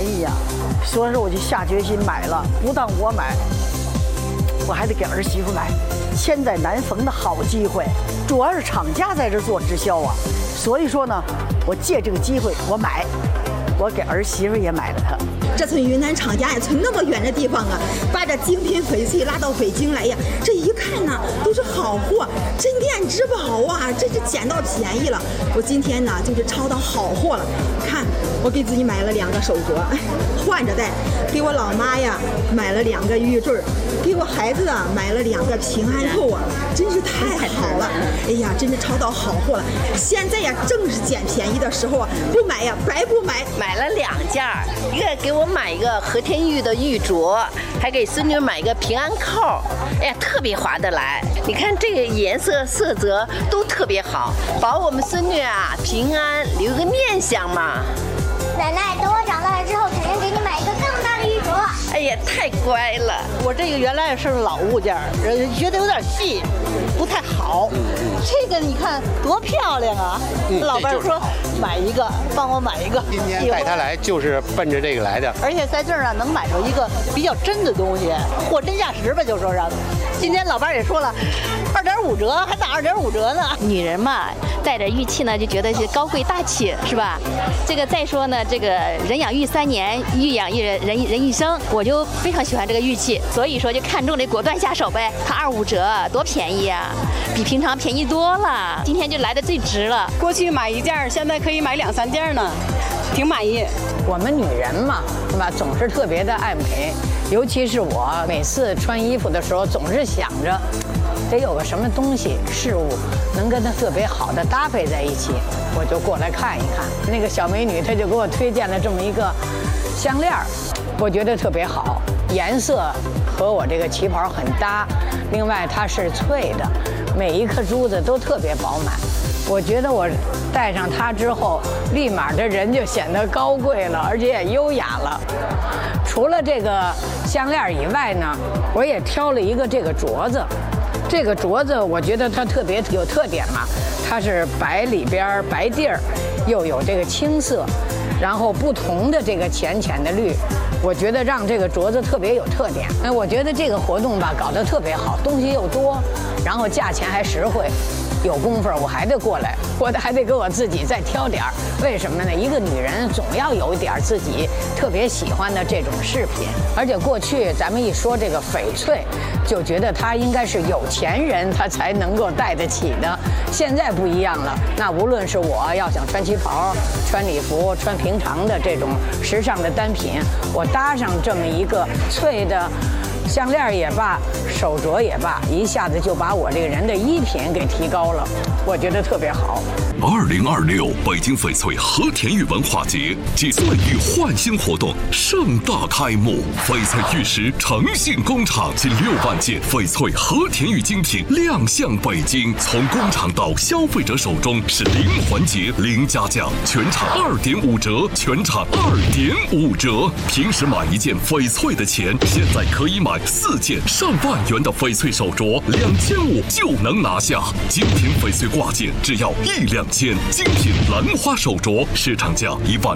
宜呀，所以说我就下决心买了。不但我买，我还得给儿媳妇买。千载难逢的好机会，主要是厂家在这做直销啊，所以说呢，我借这个机会我买，我给儿媳妇也买了它。 这从云南厂家呀，从那么远的地方啊，把这精品翡翠拉到北京来呀，这一看呢都是好货，镇店之宝啊，这是捡到便宜了。我今天呢就是抄到好货了，看我给自己买了2个手镯，换着戴；给我老妈呀买了2个玉坠，给我孩子啊买了2个平安扣啊，真是太好了！哎呀，真是抄到好货了。现在呀正是捡便宜的时候啊，不买呀白不买。 买了2件，一个给我买一个和田玉的玉镯，还给孙女买一个平安扣，哎呀，特别划得来。你看这个颜色色泽都特别好，保我们孙女啊平安，留个念想嘛。 奶奶，等我长大了之后，肯定给你买一个更大的玉镯。 哎呀，太乖了！ 我这个原来是老物件，觉得有点细，不太好。这个你看多漂亮啊！老伴说买一个，帮我买一个。 今天带他来就是奔着这个来的。 而且在这儿啊，能买着一个比较真的东西，货真价实吧，就说让。今天老伴也说了，2.5折，还打2.5折呢。 女人嘛，带着玉器呢，就觉得是高贵大气，是吧？这个再说呢，这个人养玉3年，玉养人一生，我就非常喜欢这个玉器，所以说就看中这果断下手呗。它2.5折，多便宜啊，比平常便宜多了。今天就来的最值了。 过去买1件，现在可以买2、3件呢，挺满意。 我们女人嘛，是吧，总是特别的爱美，尤其是我每次穿衣服的时候，总是想着得有个什么东西事物能跟它特别好的搭配在一起，我就过来看一看。那个小美女她就给我推荐了这么一个项链，我觉得特别好，颜色和我这个旗袍很搭，另外它是脆的，每一颗珠子都特别饱满。我觉得我戴上它之后，立马这人就显得高贵了，而且也优雅了。除了这个项链以外呢，我也挑了一个这个镯子。这个镯子我觉得它特别有特点嘛，它是白里边白地儿，又有这个青色，然后不同的这个浅浅的绿，我觉得让这个镯子特别有特点。哎，我觉得这个活动吧搞得特别好，东西又多，然后价钱还实惠。有功夫我还得过来，我还得给我自己再挑点儿。为什么呢？一个女人总要有一点自己特别喜欢的这种饰品。而且过去咱们一说这个翡翠，就觉得它应该是有钱人他才能够戴得起的。现在不一样了，那无论是我要想穿旗袍、穿礼服、穿平常的这种时尚的单品，我搭上这么一个翠的项链也罢，手镯也罢，一下子就把我这个人的衣品给提高了，我觉得特别好。 2026北京翡翠和田玉文化节暨岁玉焕新活动盛大开幕，翡翠玉石诚信工厂近6万件翡翠和田玉精品亮相北京，从工厂到消费者手中是零环节零加价，全场2.5折，全场2.5折。平时买1件翡翠的钱，现在可以买4件上万元的翡翠手镯，2500就能拿下。精品翡翠挂件只要1两件，精品兰花手镯市场价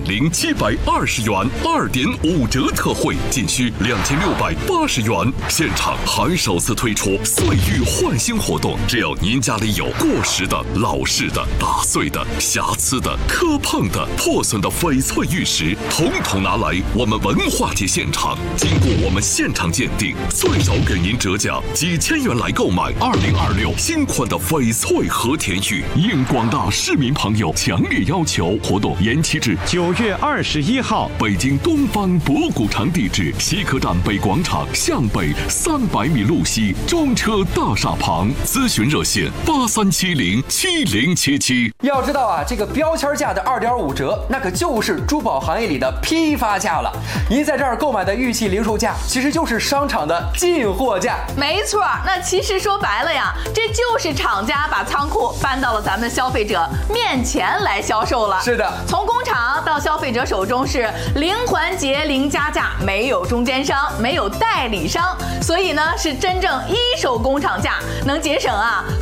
10720元，2.5折特惠，仅需2680元。现场还首次推出岁玉焕新活动，只要您家里有过时的、老式的、打碎的、瑕疵的、磕碰的、破损的翡翠玉石，统统拿来我们文化节现场，经过我们现场鉴定，最少给您折价几千元来购买2026新款的翡翠和田玉。应广大市民朋友强烈要求，活动延期至9月21号。北京东方博古城地址：西客站北广场向北300米路西，中车大厦旁。咨询热线83707077。 要知道啊，这个标签价的2.5折，那可就是珠宝行业里的批发价了。您在这儿购买的玉器零售价，其实就是商场的进货价。 没错，那其实说白了呀，这就是厂家把仓库搬到了咱们消费者面前来销售了。 是的， 从工厂到消费者手中是零环节零加价，没有中间商，没有代理商，所以呢是真正一手工厂价，能节省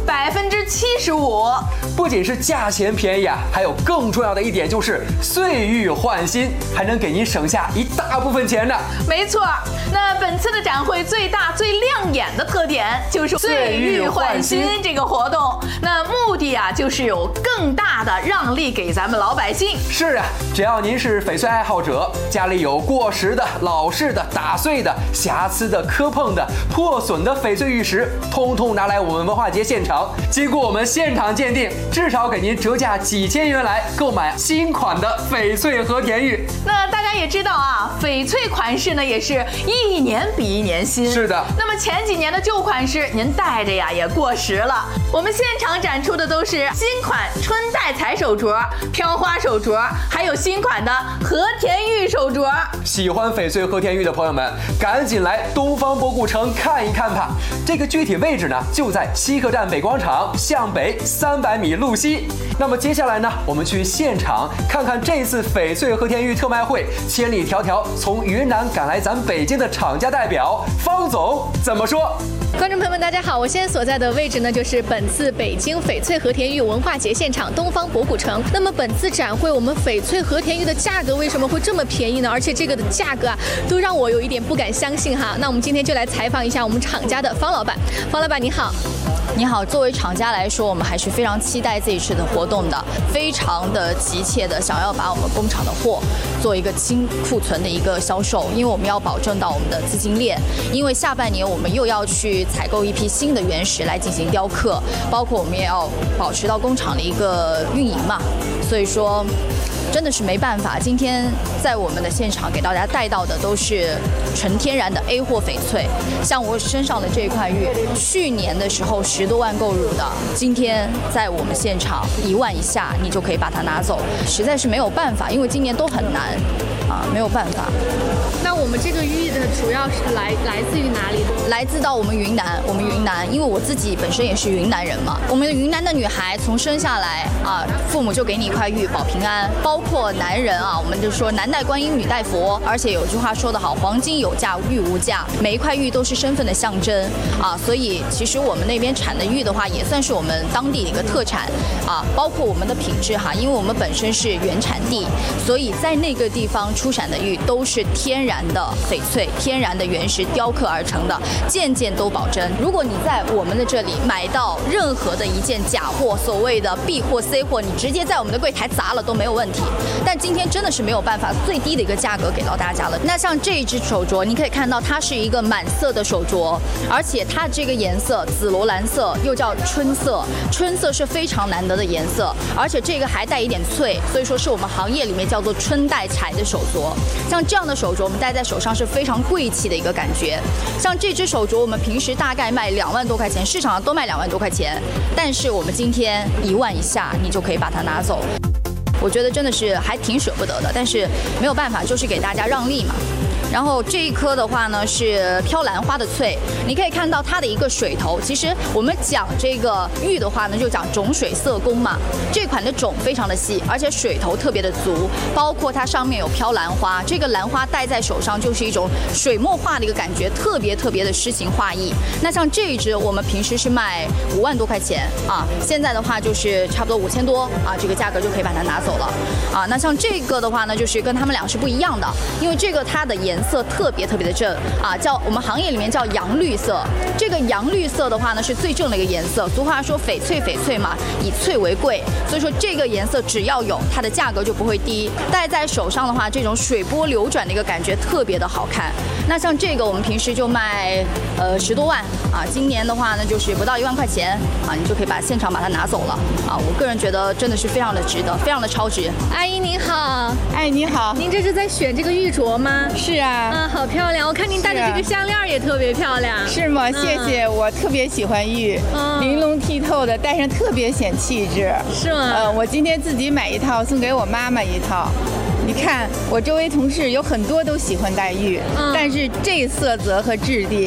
75%。 不仅是价钱便宜啊，还有更重要的一点就是岁玉换新，还能给您省下一大部分钱呢。 没错，那本次的展会最大最亮眼的特点就是岁玉换新这个活动。那目的啊，就是有更大的让利给咱们老百姓。 是啊，只要您是翡翠爱好者，家里有过时的、老式的、打碎的、瑕疵的、磕碰的、破损的翡翠玉石，通通拿来我们文化节现场，经过我们现场鉴定，至少给您折价几千元来购买新款的翡翠和田玉。 那大家也知道啊，翡翠款式呢也是一年比一年新。 是的。 那么前几年的旧款式，您戴着呀也过时了。我们现场展出的都是新款春带彩手镯、飘花手镯，还有新款的和田玉手镯。 喜欢翡翠和田玉的朋友们，赶紧来东方博古城看一看吧。这个具体位置呢，就在西客站北广场向北300米路西。那么接下来呢，我们去现场看看这次翡翠和田玉特卖会千里迢迢从云南赶来咱北京的厂家代表方总怎么说。 观众朋友们，大家好！我现在所在的位置呢，就是本次北京翡翠和田玉文化节现场东方博古城。那么本次展会，我们翡翠和田玉的价格为什么会这么便宜呢？而且这个的价格啊，都让我有一点不敢相信哈。那我们今天就来采访一下我们厂家的方老板。方老板你好。 你好，作为厂家来说，我们还是非常期待这一次的活动的，非常的急切的想要把我们工厂的货做一个清库存的一个销售，因为我们要保证到我们的资金链，因为下半年我们又要去采购一批新的原石来进行雕刻，包括我们也要保持到工厂的一个运营嘛，所以说真的是没办法，今天在我们的现场给大家带到的都是纯天然的 A 货翡翠，像我身上的这块玉，去年的时候10多万购入的，今天在我们现场1万以下，你就可以把它拿走，实在是没有办法，因为今年都很难啊，没有办法。 那我们这个玉的主要是来自于哪里？ 来自到我们云南，因为我自己本身也是云南人嘛。我们云南的女孩从生下来啊，父母就给你一块玉保平安，包括男人啊，我们就说男戴观音，女戴佛，而且有句话说得好，黄金有价，玉无价，每一块玉都是身份的象征啊。所以其实我们那边产的玉的话，也算是我们当地的一个特产啊，包括我们的品质哈，因为我们本身是原产地，所以在那个地方出产的玉都是天然的翡翠，天然的原石雕刻而成的，件件都保真。如果你在我们的这里买到任何的一件假货，所谓的 B 货 C 货，你直接在我们的柜台砸了都没有问题。但今天真的是没有办法最低的一个价格给到大家了。那像这一只手镯，你可以看到它是一个满色的手镯，而且它这个颜色紫罗兰色又叫春色，春色是非常难得的颜色，而且这个还带一点翠，所以说是我们行业里面叫做春带彩的手镯。像这样的手镯我们戴在手上是非常贵气的一个感觉。像这只手镯我们平时大概卖2万多块钱，市场上都卖2万多块钱，但是我们今天1万以下你就可以把它拿走，我觉得真的是还挺舍不得的，但是没有办法，就是给大家让利嘛。然后这一颗的话呢是飘兰花的翠，你可以看到它的一个水头。其实我们讲这个玉的话呢，就讲种水色工嘛。这款的种非常的细，而且水头特别的足，包括它上面有飘兰花，这个兰花戴在手上就是一种水墨画的一个感觉，特别的诗情画意。那像这一只我们平时是卖5万多块钱啊，现在的话就是差不多5000多啊，这个价格就可以把它拿走了啊。那像这个的话呢，就是跟他们俩是不一样的，因为这个它的颜色特别的正啊，叫我们行业里面叫洋绿色。这个洋绿色的话呢是最正的一个颜色，俗话说翡翠嘛，以翠为贵，所以说这个颜色只要有它的价格就不会低。戴在手上的话，这种水波流转的一个感觉特别的好看。那像这个我们平时就卖10多万啊，今年的话呢就是不到1万块钱啊，你就可以现场把它拿走了啊。我个人觉得真的是非常的值得，非常的超值。 阿姨您好。 哎，你好， 您这是在选这个玉镯吗？ 是啊。 好漂亮！我看您戴的这个项链也特别漂亮。 是吗？谢谢，我特别喜欢玉，玲珑剔透的，戴上特别显气质。 是吗？ 我今天自己买一套，送给我妈妈一套。你看，我周围同事有很多都喜欢戴玉，但是这色泽和质地，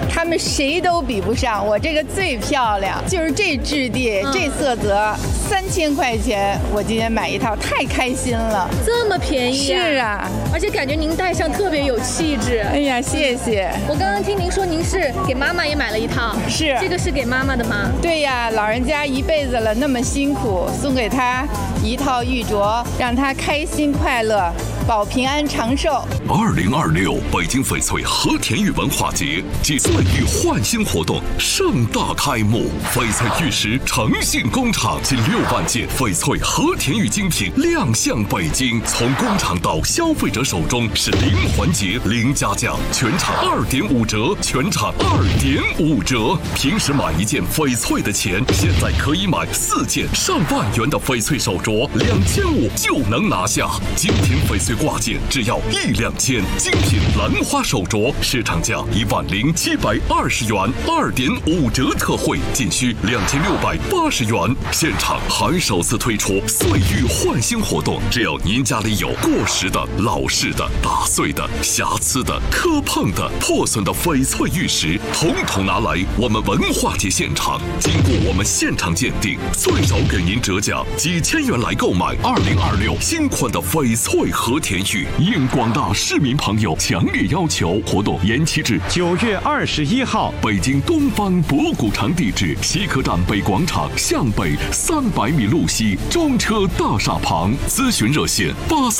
他们谁都比不上，我这个最漂亮，就是这质地、这色泽，3000块钱，我今天买一套，太开心了。 这么便宜是啊， 而且感觉您戴上特别有气质。 哎呀，谢谢。 我刚刚听您说您是给妈妈也买了一套， 是这个是给妈妈的吗？ 对呀，老人家一辈子了，那么辛苦，送给她一套玉镯，让她开心快乐，保平安长寿。 2026北京翡翠和田玉文化节暨岁玉焕新活动盛大开幕，翡翠玉石诚信工厂近6万件翡翠和田玉精品亮相北京，从工厂到消费者手中是零环节零加价，全场2.5折，全场2.5折。平时买一件翡翠的钱，现在可以买4件上万元的翡翠手镯，2500就能拿下。精品翡翠挂件只要1两千，精品兰花手镯市场价10720元，2.5折特惠仅需2680元。现场还首次推出岁玉焕新活动，只要您家里有过时的、老式的、打碎的、瑕疵的、磕碰的、破损的翡翠玉石，统统拿来我们文化节现场，经过我们现场鉴定，最少给您折价几千元来购买2026新款的翡翠和田玉。应广大市民朋友强烈要求，活动延期至9月21号。北京东方博古城地址：西客站北广场向北300米路西中车大厦旁。咨询热线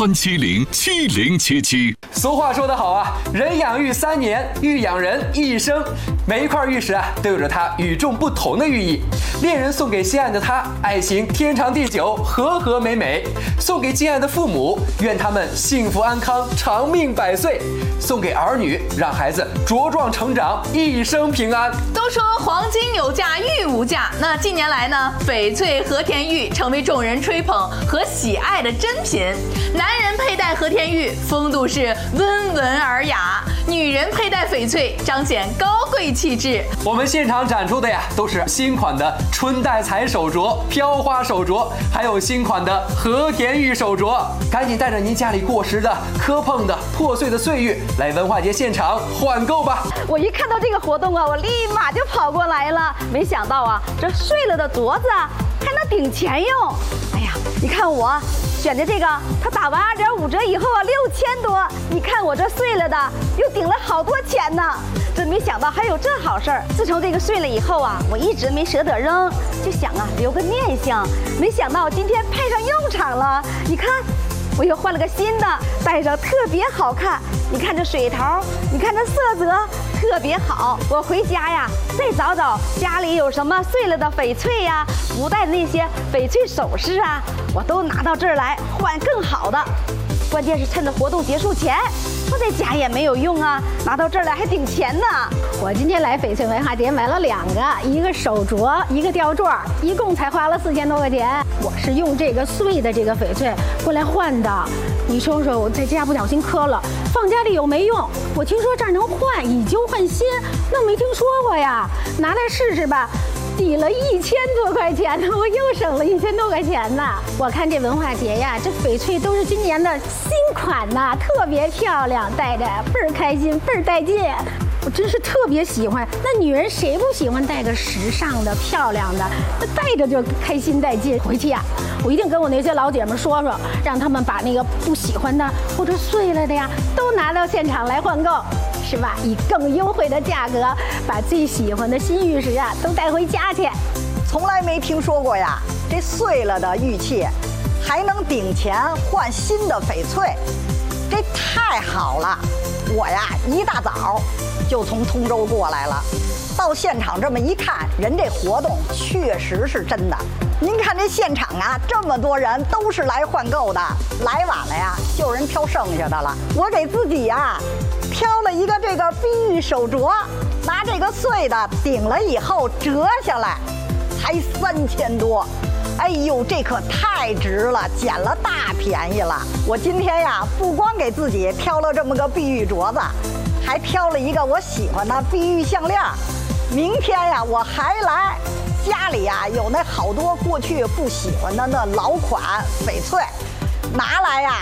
83707077。 俗话说得好啊，人养玉3年，玉养人一生。每一块玉石啊，都有着它与众不同的寓意。恋人送给心爱的他，爱情天长地久，和和美美；送给敬爱的父母，愿他们幸福安康，长命百岁；送给儿女，让孩子茁壮成长，一生平安。 都说黄金有价，玉无价。那近年来呢，翡翠和田玉成为众人吹捧和喜爱的珍品。男人佩戴和田玉，风度是温文尔雅；女人佩戴翡翠，彰显高贵气质。 我们现场展出的呀，都是新款的春带彩手镯、飘花手镯，还有新款的和田玉手镯。赶紧带着您家里过时的、磕碰的、破碎的岁玉来文化节现场换购吧！ 我一看到这个活动啊，我立马就跑过来了。没想到啊，这碎了的镯子啊还能顶钱用。哎呀，你看我选的这个，它打完2.5折以后啊，6000多。你看我这碎了的，又顶了好多钱呢。真没想到还有这好事儿。自从这个碎了以后啊，我一直没舍得扔，就想啊留个念想。没想到今天派上用场了。你看，我又换了个新的，戴上特别好看。你看这水头，你看这色泽特别好。我回家呀，再找找家里有什么碎了的翡翠呀，不戴的那些翡翠首饰啊，我都拿到这儿来换更好的。关键是趁着活动结束前，放在家也没有用啊，拿到这儿来还顶钱呢。 我今天来翡翠文化节买了2个，一个手镯，一个吊坠，一共才花了4000多块钱。我是用这个碎的这个翡翠过来换的。你说说，我在家不小心磕了，放家里有没用？我听说这儿能换，以旧换新，那没听说过呀。拿来试试吧。抵了1000多块钱呢，我又省了1000多块钱呢。我看这文化节呀，这翡翠都是今年的新款呐，特别漂亮，戴着倍儿开心，倍儿带劲。我真是特别喜欢。那女人谁不喜欢戴个时尚的、漂亮的？戴着就开心带劲。回去呀，我一定跟我那些老姐们说说，让他们把那个不喜欢的或者碎了的呀，都拿到现场来换购。是吧？以更优惠的价格，把最喜欢的新玉石啊都带回家去。 从来没听说过呀，这碎了的玉器还能顶钱换新的翡翠，这太好了！我呀一大早就从通州过来了，到现场这么一看，人这活动确实是真的。您看这现场啊，这么多人都是来换购的，来晚了呀，就有人挑剩下的了。我给自己呀挑了一个这个碧玉手镯，拿这个碎的顶了以后折下来，才3000多。哎呦，这可太值了，捡了大便宜了。我今天呀，不光给自己挑了这么个碧玉镯子，还挑了一个我喜欢的碧玉项链。明天呀，我还来。家里呀有那好多过去不喜欢的那老款翡翠，拿来呀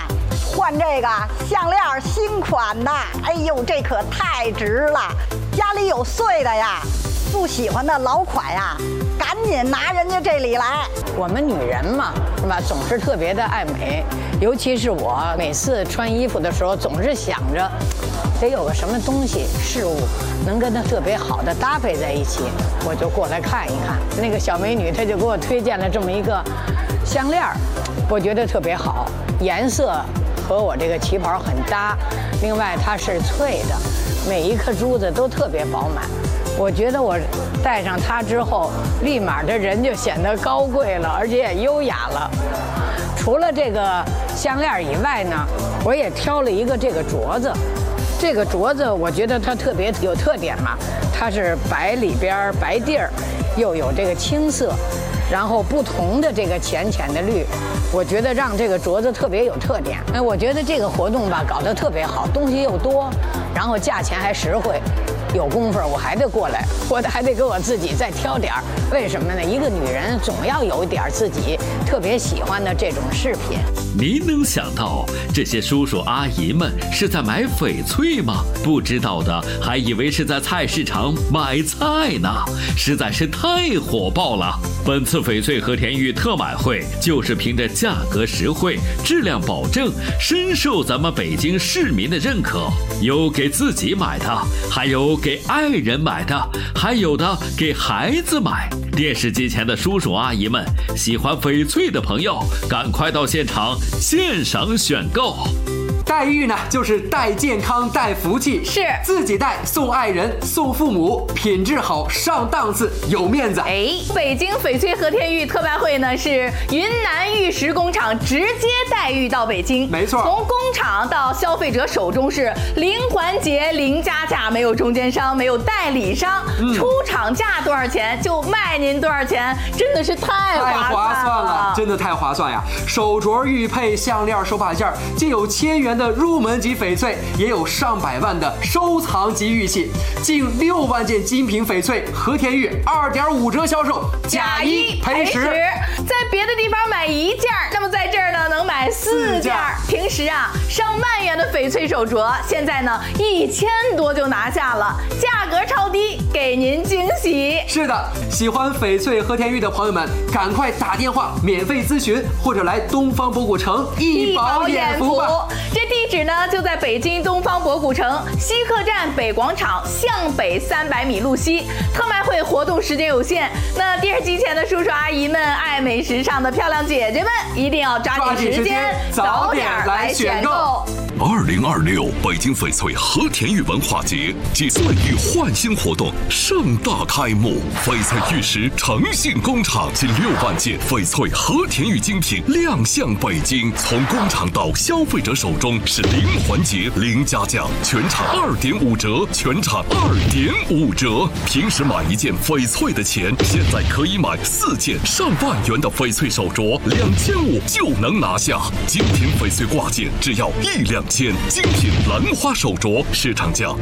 换这个项链新款的，哎呦，这可太值了！家里有碎的呀，不喜欢的老款呀，赶紧拿人家这里来。 我们女人嘛，是吧？总是特别的爱美，尤其是我，每次穿衣服的时候，总是想着得有个什么东西、事物能跟它特别好的搭配在一起，我就过来看一看。那个小美女她就给我推荐了这么一个项链，我觉得特别好，颜色和我这个旗袍很搭，另外它是脆的，每一颗珠子都特别饱满。我觉得我戴上它之后，立马这人就显得高贵了，而且也优雅了。除了这个项链以外呢，我也挑了一个这个镯子。这个镯子我觉得它特别有特点嘛，它是白里边白地儿，又有这个青色，然后不同的这个浅浅的绿，我觉得让这个镯子特别有特点。哎，我觉得这个活动吧搞得特别好，东西又多，然后价钱还实惠。有功夫我还得过来，我还得给我自己再挑点儿。为什么呢？一个女人总要有点自己特别喜欢的这种饰品。 您能想到这些叔叔阿姨们是在买翡翠吗？不知道的还以为是在菜市场买菜呢，实在是太火爆了。本次翡翠和田玉特买会就是凭着价格实惠、质量保证，深受咱们北京市民的认可。有给自己买的，还有给爱人买的，还有的给孩子买。电视机前的叔叔阿姨们，喜欢翡翠的朋友，赶快到现场现赏选购。 带玉呢，就是带健康、带福气， 是自己带送爱人、送父母，品质好、上档次、有面子。 哎，北京翡翠和田玉特卖会呢，是云南玉石工厂直接带玉到北京， 没错， 从工厂到消费者手中是零环节、零加价，没有中间商，没有代理商，出厂价多少钱就卖您多少钱，真的是太划算了， 真的太划算呀！手镯、玉佩、项链、手把件，既有1000元的入门级翡翠，也有上百万的收藏级玉器，近6万件精品翡翠和田玉2.5折销售， 假1赔10。在别的地方买1件，那么在这儿呢能买4件。平时啊上万元的翡翠手镯，现在呢1000多就拿下了，价格超低，给您惊喜。 是的，喜欢翡翠和田玉的朋友们，赶快打电话免费咨询，或者来东方博古城一饱眼福吧。 这地址呢就在北京东方博古城西客站北广场向北300米路西。特卖会活动时间有限，那电视机前的叔叔阿姨们、爱美时尚的漂亮姐姐们，一定要抓紧时间，早点来选购。 2026北京翡翠和田玉文化节暨岁玉焕新活动盛大开幕，翡翠玉石诚信工厂近6万件翡翠和田玉精品亮相北京，从工厂到消费者手中是零环节、零加价，全场2.5折，全场2.5折。平时买1件翡翠的钱，现在可以买4件上万元的翡翠手镯，2500就能拿下。精品翡翠挂件只要1两件，精品兰花手镯市场价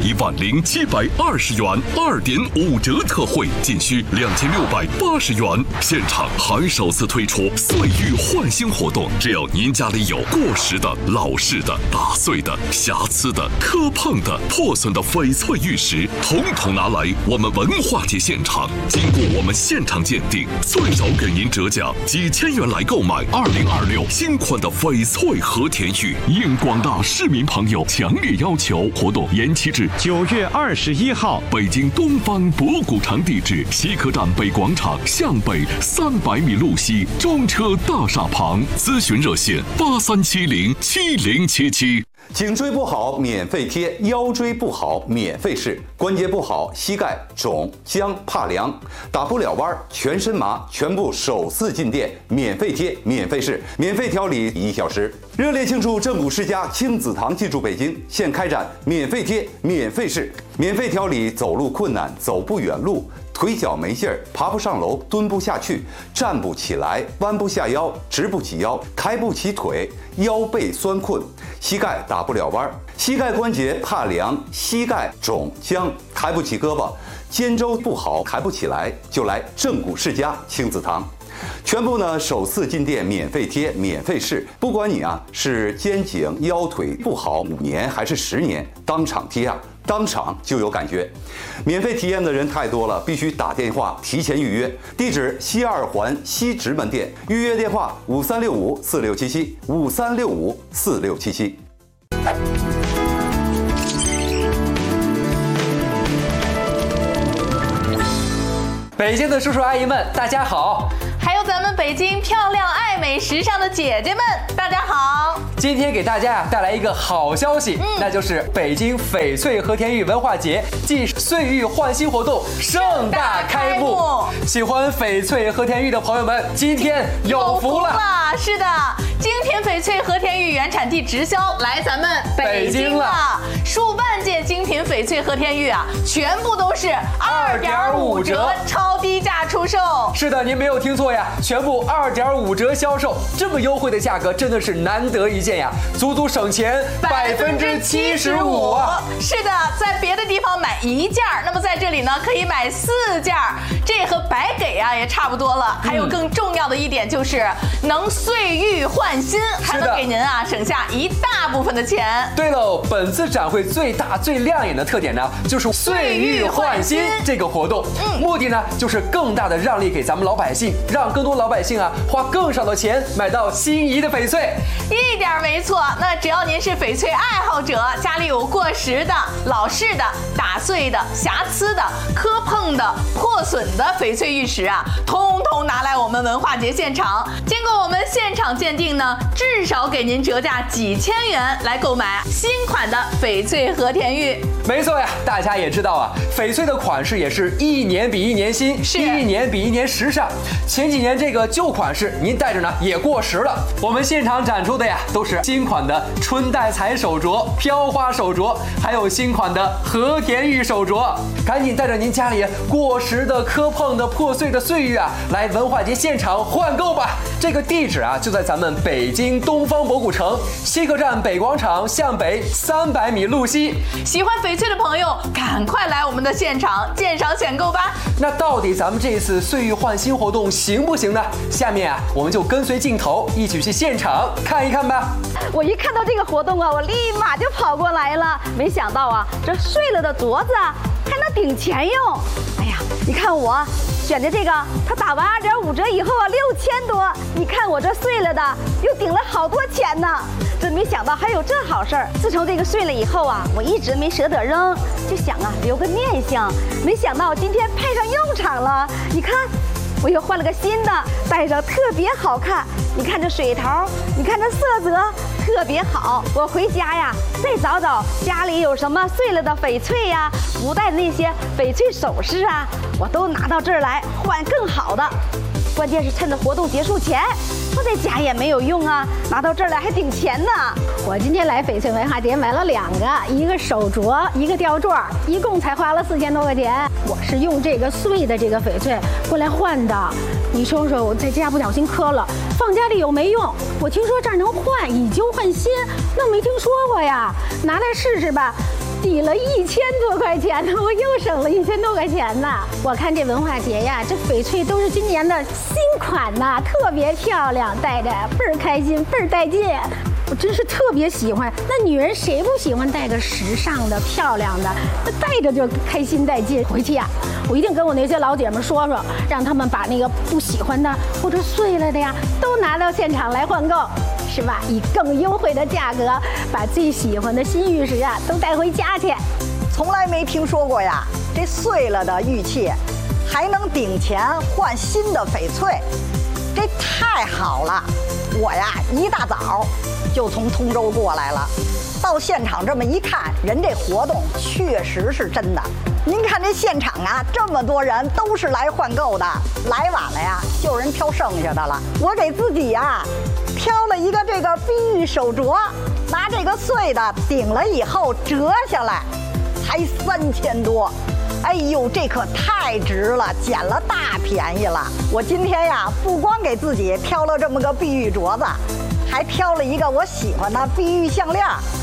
10720元，2.5折特惠仅需2680元。现场还首次推出岁玉焕新活动，只要您家里有过时的、老式的、打碎的、瑕疵的、磕碰的、破损的翡翠玉石，统统拿来我们文化节现场，经过我们现场鉴定，最少给您折价几千元来购买2026新款的翡翠和田玉。应广大市民朋友强烈要求，活动延期至9月21号。北京东方博古城地址：西客站北广场向北300米路西，中车大厦旁。咨询热线83707077。 颈椎不好免费贴，腰椎不好免费试，关节不好膝盖肿僵怕凉打不了弯全身麻，全部首次进店免费贴免费试，免费调理1小时。热烈庆祝正骨世家亲子堂进驻北京，现开展免费贴免费试，免费调理走路困难、走不远路、腿脚没劲儿、爬不上楼、蹲不下去、站不起来、弯不下腰、直不起腰、抬不起腿、腰背酸困、膝盖打不了弯、膝盖关节怕凉、膝盖肿僵、抬不起胳膊、肩周不好抬不起来，就来正骨世家亲子堂。 全部呢首次进店免费贴、免费试，不管你啊是肩颈腰腿不好5年还是10年，当场贴啊，当场就有感觉。免费体验的人太多了，必须打电话提前预约。地址西2环西直门店，预约电话5365467753654677。 北京的叔叔阿姨们，大家好！ 还有咱们北京漂亮、爱美、时尚的姐姐们，大家好！ 今天给大家带来一个好消息，那就是北京翡翠和田玉文化节暨岁玉焕新活动盛大开幕。喜欢翡翠和田玉的朋友们，今天有福了！ 是的，精品翡翠和田玉原产地直销来咱们北京了，数万件精品翡翠和田玉啊，全部都是2.5折超低价出售。 是的，您没有听错呀，全部2.5折销售，这么优惠的价格真的是难得一见呀，足足省钱75%啊！ 是的，在别的地方买1件，那么在这里呢可以买4件，这和白给啊也差不多了。还有更重要的一点就是能岁玉焕新，还能给您啊省下一大部分的钱。 对喽，本次展会最大最亮眼的特点呢，就是岁玉焕新这个活动，目的呢就是更大的让利给咱们老百姓，让更多老百姓啊花更少的钱买到心仪的翡翠。 一点没错，那只要您是翡翠爱好者，家里有过时的、老式的、打碎的、瑕疵的、磕碰的、破损的翡翠玉石啊，通通拿来我们文化节现场，经过我们现场鉴定呢，至少给您折价几千元来购买新款的翡翠和田玉。 没错呀，大家也知道啊，翡翠的款式也是一年比一年新，一年比一年时尚。前几年这个旧款式您戴着呢也过时了，我们现场展出的呀都是新款的春带彩手镯、飘花手镯，还有新款的和田玉手镯。赶紧带着您家里过时的、磕碰的、破碎的岁玉啊，来文化节现场换购吧。这个地址啊就在咱们北京东方博古城西客站北广场向北300米路西。 喜欢翡翠的朋友，赶快来我们的现场鉴赏选购吧。 那到底咱们这一次岁玉焕新活动行不行呢？下面啊，我们就跟随镜头一起去现场看一看吧。 我一看到这个活动啊，我立马就跑过来了。没想到啊，这碎了的镯子啊，还能顶钱用。哎呀，你看我选的这个，它打完2.5折以后啊，6000多。你看我这碎了的，又顶了好多钱呢。真没想到还有这好事儿。自从这个碎了以后啊，我一直没舍得扔，就想啊留个念想。没想到今天派上用场了。你看，我又换了个新的，戴着特别好看。你看这水头，你看这色泽特别好。我回家呀，再找找家里有什么碎了的翡翠呀，不戴的那些翡翠首饰啊，我都拿到这儿来换更好的。关键是趁着活动结束前，我在家也没有用啊，拿到这儿来还顶钱呢。 我今天来翡翠文化节买了2个，一个手镯，一个吊坠，一共才花了4000多块钱。我是用这个碎的这个翡翠过来换的。你说说，我在家不小心磕了，放家里有没用。我听说这儿能换，以旧换新，那没听说过呀，拿来试试吧。抵了1000多块钱呢，我又省了1000多块钱呢。我看这文化节呀，这翡翠都是今年的新款呐，特别漂亮，戴着倍儿开心，倍儿带劲。我真是特别喜欢。那女人谁不喜欢戴个时尚的、漂亮的？那戴着就开心带劲。回去呀，我一定跟我那些老姐们说说，让他们把那个不喜欢的或者碎了的呀，都拿到现场来换购。是吧？以更优惠的价格，把最喜欢的新玉石啊都带回家去。 从来没听说过呀，这碎了的玉器还能顶钱换新的翡翠，这太好了！我呀一大早就从通州过来了，到现场这么一看，人这活动确实是真的。您看这现场啊，这么多人都是来换购的，来晚了呀，就有人挑剩下的了。我给自己呀挑了一个这个碧玉手镯，拿这个碎的顶了以后折下来，才3000多。哎呦，这可太值了，捡了大便宜了。我今天呀，不光给自己挑了这么个碧玉镯子，还挑了一个我喜欢的碧玉项链。